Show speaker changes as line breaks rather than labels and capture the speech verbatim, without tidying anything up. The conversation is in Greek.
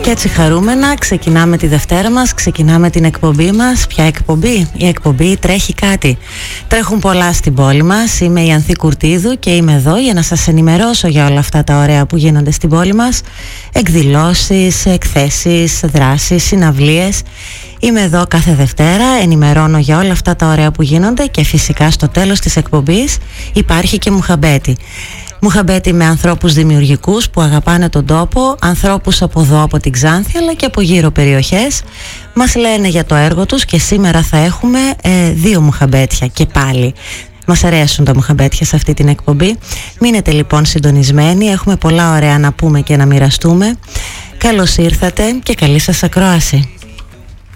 Και έτσι χαρούμενα ξεκινάμε τη Δευτέρα μας, ξεκινάμε την εκπομπή μας. Ποια εκπομπή? Η εκπομπή Τρέχει Κάτι. Τρέχουν πολλά στην πόλη μας. Είμαι η Ανθή Κουρτίδου και είμαι εδώ για να σας ενημερώσω για όλα αυτά τα ωραία που γίνονται στην πόλη μας. Εκδηλώσεις, εκθέσεις, δράσεις, συναυλίες. Είμαι εδώ κάθε Δευτέρα, ενημερώνω για όλα αυτά τα ωραία που γίνονται και φυσικά στο τέλος της εκπομπής υπάρχει και μουχαμπέτη. Μουχαμπέτη με ανθρώπους δημιουργικούς που αγαπάνε τον τόπο, ανθρώπους από εδώ από την Ξάνθη αλλά και από γύρω περιοχές. Μας λένε για το έργο τους και σήμερα θα έχουμε ε, δύο μουχαμπέτια και πάλι. Μας αρέσουν τα μουχαμπέτια σε αυτή την εκπομπή. Μείνετε λοιπόν συντονισμένοι, έχουμε πολλά ωραία να πούμε και να μοιραστούμε. Καλώς ήρθατε και καλή σας ακρόαση.